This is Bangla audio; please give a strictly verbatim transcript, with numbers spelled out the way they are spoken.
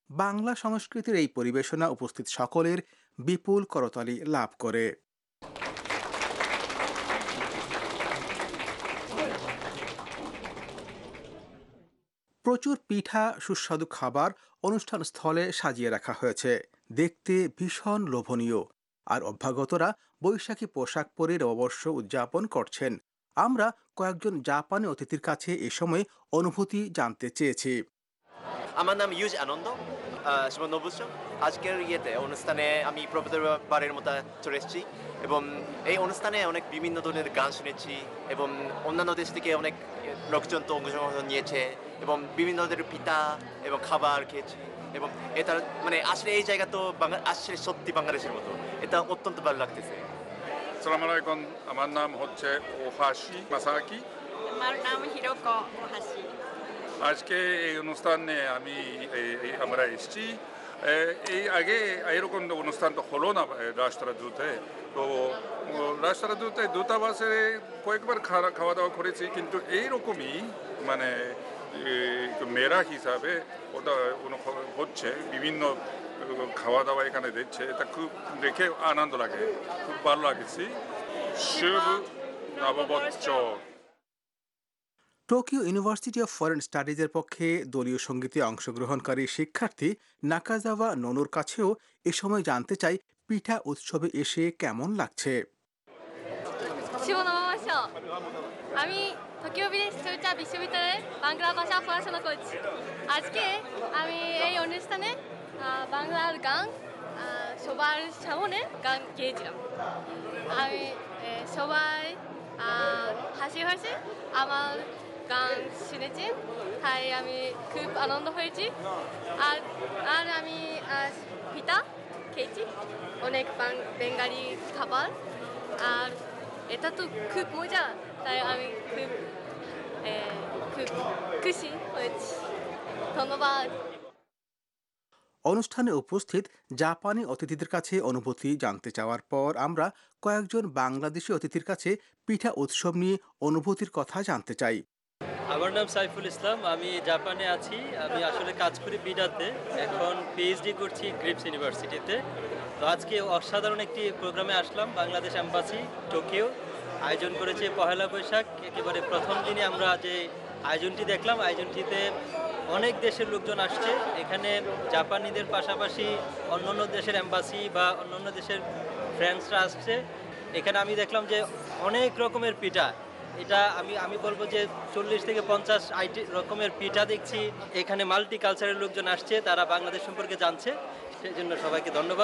বাংলা সংস্কৃতির এই পরিবেশনা উপস্থিত সকলের বিপুল করতালি লাভ করে। প্রচুর পিঠা, সুস্বাদু খাবার অনুষ্ঠান স্থলে সাজিয়ে রাখা হয়েছে, দেখতে ভীষণ লোভনীয়। আর অভ্যাগতরা বৈশাখী পোশাক পরে নববর্ষ উদযাপন করছেন। আমরা কয়েকজন জাপানি অতিথির কাছে এ সময় অনুভূতি জানতে চেয়েছি। আমার নাম ইউজ আনন্দ, আহ, শিবন নবুজ। আজকের ইয়েতে অনুষ্ঠানে আমি প্রথমবারের মতো চলে এসেছি এবং এই অনুষ্ঠানে অনেক বিভিন্ন ধরনের গান শুনেছি এবং অন্যান্য দেশ থেকে অনেক লোকজন তো অংশগ্রহণ নিয়েছে এবং বিভিন্ন ধরনের পিঠা এবং খাবার খেয়েছি এবং এটা মানে আসলে এই জায়গা তো বাংলা আসলে সত্যি বাংলাদেশের মতো, এটা অত্যন্ত ভালো লাগতেছে। আসসালামু আলাইকুম, আমার নাম হচ্ছে ওহাশি মাসাকি। আমার নাম হিরোকো ওহাশি। আজকে এই অনুষ্ঠানে আমি এই- এই আমরা এসেছি। এ, এই আগে এরকম অনুষ্ঠান তো হলো না এ, রাষ্ট্রদূতে। তো ও, রাষ্ট্রদূতে দূতাবাসে কয়েকবার খাওয়া খাওয়া দাওয়া করেছি, কিন্তু এইরকমই মানে এ, মেরা হিসাবে ওটা অনু- হচ্ছে বিভিন্ন ও, খাওয়া দাওয়া এখানে দিচ্ছে, এটা খুব দেখে আনন্দ লাগে, খুব ভালো লাগছে। শুভ নববর্ষ। টোকিও ইউনিভার্সিটি অফ ফরেন স্টাডিজের পক্ষে দলীয় সঙ্গীতে অংশগ্রহণকারী শিক্ষার্থী নাকাজাওয়া ননুর কাছেও এ সময় জানতে চাই পিঠা উৎসবে এসে কেমন লাগছে। শুভ নববর্ষ। আমি টোকিও বিশ্ববিদ্যালয় বিশ্ববিদ্যালয়ে বাংলা ভাষা পড়াশোনা করছি। আজকে আমি এই অনুষ্ঠানে আহ, বাংলার গান আহ, সবার সামনে গান গেয়েছিলাম। আমি এ, সবাই আহ, হাসি হাসি আমার গান শুনেছি, তাই আমি খুব আনন্দ হয়েছি। আর আর আমি আহ, পিঠা খেয়েছি, অনেক বাং- বেঙ্গালি খাবার। আর এটা তো খুব মজা, তাই আমি খুব এ, খুব খুশি হয়েছি। ধন্যবাদ। অনুষ্ঠানে উপস্থিত জাপানি অতিথিদের কাছে অনুভূতি জানতে চাওয়ার পর আমরা কয়েকজন বাংলাদেশি অতিথির কাছে পিঠা উৎসব নিয়ে অনুভূতির কথা জানতে চাই। আমার নাম সাইফুল ইসলাম, আমি জাপানে আছি। আমি আসলে কাজ করি বিডাতে, এখন পিএইচডি করছি গ্রিপস ইউনিভার্সিটিতে। তো আজকে অসাধারণ একটি প্রোগ্রামে আসলাম, বাংলাদেশ এম্বাসি টোকিও আয়োজন করেছে পহেলা বৈশাখ। একেবারে প্রথম দিনে আমরা যে আয়োজনটি দেখলাম, আয়োজনটিতে অনেক দেশের লোকজন আসছে। এখানে জাপানিদের পাশাপাশি অন্যান্য দেশের এম্বাসি বা অন্যান্য দেশের ফ্রেন্ডসরা আসছে। এখানে আমি দেখলাম যে অনেক রকমের পিঠা, এটা আমি আমি বলবো যে চল্লিশ থেকে পঞ্চাশ আইটি রকমের পিঠা দেখছি। এখানে মাল্টি কালচারের লোকজন আসছে, তারা বাংলাদেশ সম্পর্কে জানছে। সেই জন্য সবাইকে ধন্যবাদ।